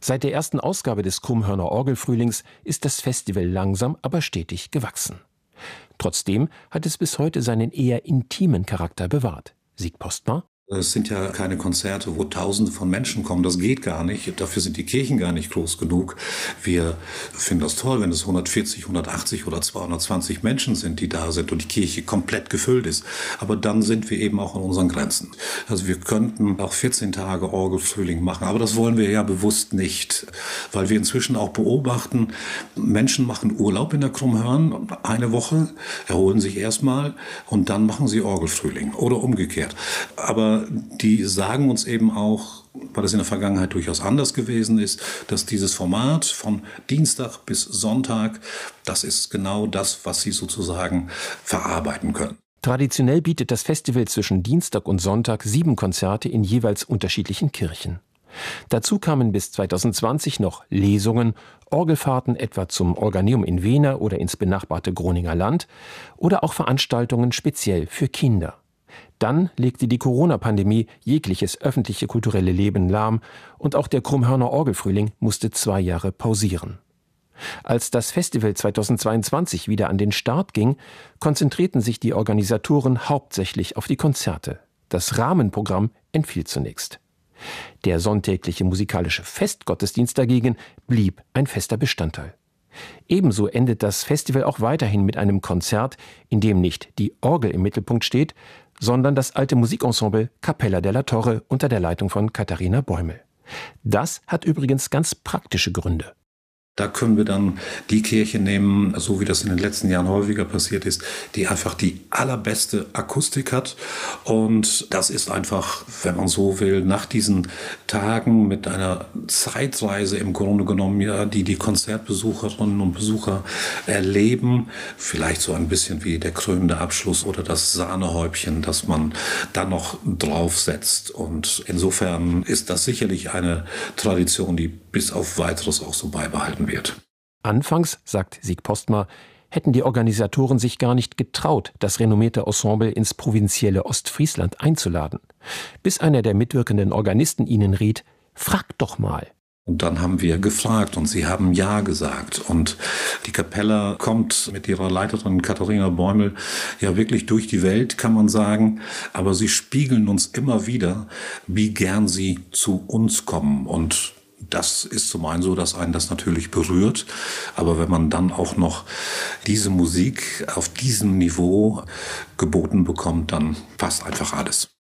Seit der ersten Ausgabe des Krummhörner Orgelfrühlings ist das Festival langsam, aber stetig gewachsen. Trotzdem hat es bis heute seinen eher intimen Charakter bewahrt. Sieg Postma. Es sind ja keine Konzerte, wo Tausende von Menschen kommen. Das geht gar nicht. Dafür sind die Kirchen gar nicht groß genug. Wir finden das toll, wenn es 140, 180 oder 220 Menschen sind, die da sind und die Kirche komplett gefüllt ist. Aber dann sind wir eben auch an unseren Grenzen. Also wir könnten auch 14 Tage Orgelfrühling machen, aber das wollen wir ja bewusst nicht, weil wir inzwischen auch beobachten, Menschen machen Urlaub in der Krummhörn, eine Woche, erholen sich erstmal und dann machen sie Orgelfrühling oder umgekehrt. Aber die sagen uns eben auch, weil es in der Vergangenheit durchaus anders gewesen ist, dass dieses Format von Dienstag bis Sonntag, das ist genau das, was sie sozusagen verarbeiten können. Traditionell bietet das Festival zwischen Dienstag und Sonntag 7 Konzerte in jeweils unterschiedlichen Kirchen. Dazu kamen bis 2020 noch Lesungen, Orgelfahrten etwa zum Organium in Wehner oder ins benachbarte Groninger Land oder auch Veranstaltungen speziell für Kinder. Dann legte die Corona-Pandemie jegliches öffentliche kulturelle Leben lahm und auch der Krummhörner Orgelfrühling musste 2 Jahre pausieren. Als das Festival 2022 wieder an den Start ging, konzentrierten sich die Organisatoren hauptsächlich auf die Konzerte. Das Rahmenprogramm entfiel zunächst. Der sonntägliche musikalische Festgottesdienst dagegen blieb ein fester Bestandteil. Ebenso endet das Festival auch weiterhin mit einem Konzert, in dem nicht die Orgel im Mittelpunkt steht, sondern das alte Musikensemble Capella della Torre unter der Leitung von Katharina Bäumel. Das hat übrigens ganz praktische Gründe. Da können wir dann die Kirche nehmen, so wie das in den letzten Jahren häufiger passiert ist, die einfach die allerbeste Akustik hat. Und das ist einfach, wenn man so will, nach diesen Tagen mit einer Zeitreise im Grunde genommen, ja, die Konzertbesucherinnen und Besucher erleben. Vielleicht so ein bisschen wie der krönende Abschluss oder das Sahnehäubchen, das man dann noch draufsetzt. Und insofern ist das sicherlich eine Tradition, die bis auf Weiteres auch so beibehalten wird. Anfangs, sagt Sieg Postma, hätten die Organisatoren sich gar nicht getraut, das renommierte Ensemble ins provinzielle Ostfriesland einzuladen. Bis einer der mitwirkenden Organisten ihnen riet, fragt doch mal. Und dann haben wir gefragt und sie haben Ja gesagt. Und die Kapella kommt mit ihrer Leiterin Katharina Bäumel ja wirklich durch die Welt, kann man sagen. Aber sie spiegeln uns immer wieder, wie gern sie zu uns kommen. Und das ist zum einen so, dass einen das natürlich berührt. Aber wenn man dann auch noch diese Musik auf diesem Niveau geboten bekommt, dann passt einfach alles.